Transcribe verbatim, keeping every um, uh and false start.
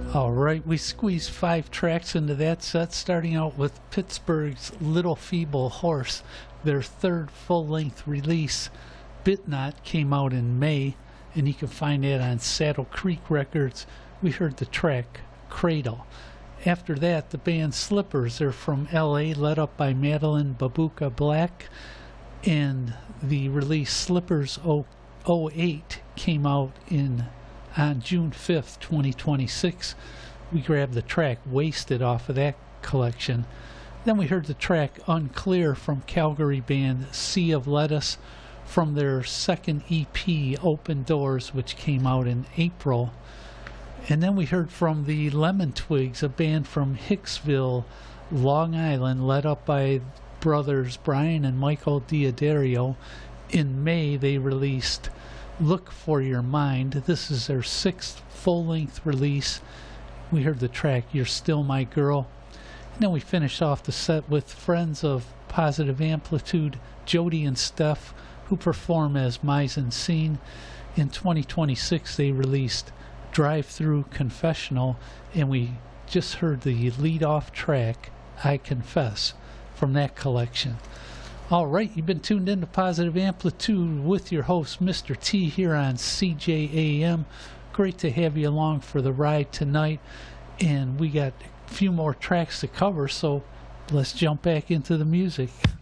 All right, we squeezed five tracks into that set, starting out with Pittsburgh's Little Feeble Horse. Their third full-length release, Bitnot, came out in May, and you can find that on Saddle Creek Records. We heard the track Cradle. After that, the band Slippers, they're from L A, led up by Madeline Babuka Black, and the release Slippers oh eight came out in on June fifth, twenty twenty-six. We grabbed the track Wasted off of that collection. Then we heard the track Unclear from Calgary band Sea of Lettuce from their second E P Open Doors, which came out in April. And then we heard from the Lemon Twigs, a band from Hicksville, Long Island, led up by brothers Brian and Michael Diodario. In May, they released Look for Your Mind. This is their sixth full-length release. We heard the track You're Still My Girl. And then we finished off the set with friends of Positive Amplitude, Jody and Steph, who perform as Mise en Scene. In twenty twenty-six, they released Drive Through Confessional, and we just heard the lead-off track, I Confess, from that collection. All right, you've been tuned in to Positive Amplitude with your host, Mister T, here on C J A M. Great to have you along for the ride tonight, and we got a few more tracks to cover, so let's jump back into the music.